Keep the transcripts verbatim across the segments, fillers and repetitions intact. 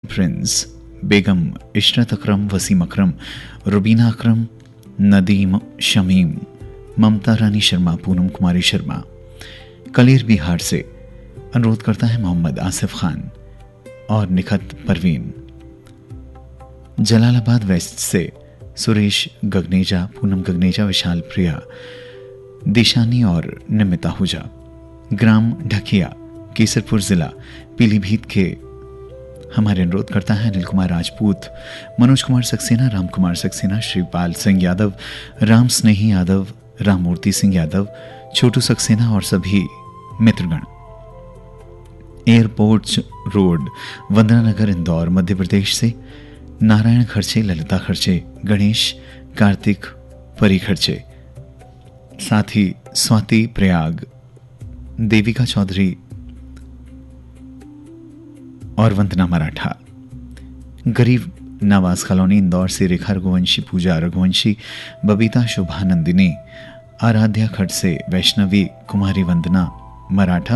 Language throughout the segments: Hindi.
प्रिंस, बेगम इशरत अकरम, वसीम अकरम, रुबीना अकरम, नदीम शमीम, ममता रानी शर्मा, पूनम कुमारी शर्मा। कलेर बिहार से अनुरोध करता है मोहम्मद आसिफ खान और निखत परवीन। जलालाबाद वेस्ट से सुरेश गगनेजा, पूनम गगनेजा, विशाल प्रिया, दिशानी और निमिता हुजा। ग्राम ढकिया, केसरपुर जिला पीलीभीत के हमारे अनुरोध करता है अनिल कुमार राजपूत, मनोज कुमार सक्सेना, राम कुमार सक्सेना, श्रीपाल सिंह यादव, राम स्नेही यादव, राम मूर्ति सिंह यादव, छोटू सक्सेना और सभी मित्रगण। एयरपोर्ट रोड, वंदना नगर, इंदौर मध्य प्रदेश से नारायण खर्चे, ललिता खर्चे, गणेश, कार्तिक, परी खर्चे, साथ ही स्वाति प्रयाग, देविका चौधरी और वंदना मराठा। गरीब नवाज कॉलोनी, इंदौर से रेखा रघुवंशी, पूजा रघुवंशी, बबीता शुभानंदिनी, आराध्या खट से वैष्णवी कुमारी, वंदना मराठा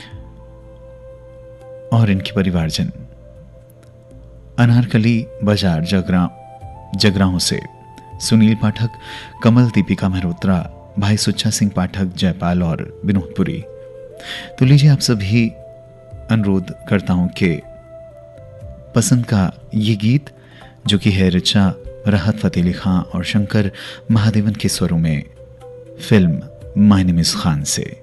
और इनके परिवारजन। अनारकली बाजार जगरा जगराहों से सुनील पाठक, कमल, दीपिका मेहरोत्रा, भाई सुच्चा सिंह पाठक, जयपाल और विनोदपुरी। तो लीजिए आप सभी अनुरोध करता हूं कि पसंद का ये गीत जो कि है ऋचा, राहत फतेह अली खां और शंकर महादेवन के स्वरों में, film my name is Khan से।